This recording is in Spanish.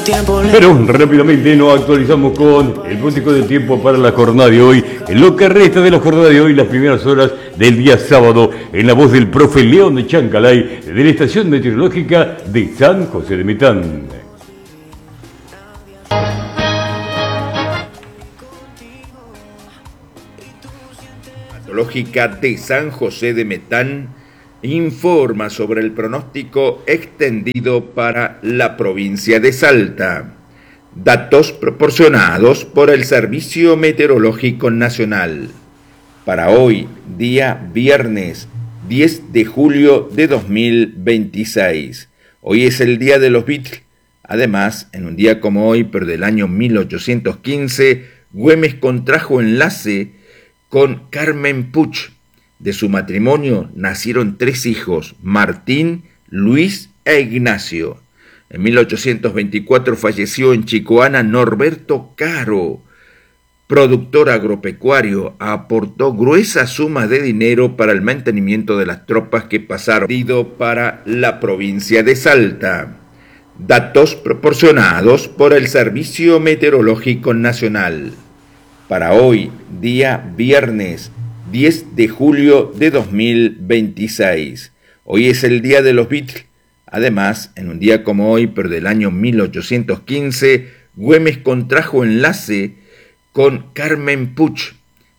Pero rápidamente nos actualizamos con el pronóstico del tiempo para la jornada de hoy. En lo que resta de la jornada de hoy, las primeras horas del día sábado, en la voz del profe León de Chancalay, de la estación meteorológica de San José de Metán. Meteorológica de San José de Metán informa sobre el pronóstico extendido para la provincia de Salta. Datos proporcionados por el Servicio Meteorológico Nacional. Para hoy, día viernes 10 de julio de 2026. Hoy es el Día de los Beatles. Además, en un día como hoy, pero del año 1815, Güemes contrajo enlace con Carmen Puch. De su matrimonio nacieron 3 hijos, Martín, Luis e Ignacio. En 1824 falleció en Chicoana Norberto Caro, productor agropecuario. Aportó gruesas sumas de dinero para el mantenimiento de las tropas que pasaron para la provincia de Salta. Datos proporcionados por el Servicio Meteorológico Nacional. Para hoy, día viernes 10 de julio de 2026. Hoy es el Día de los Beatles. Además, en un día como hoy, pero del año 1815, Güemes contrajo enlace con Carmen Puch.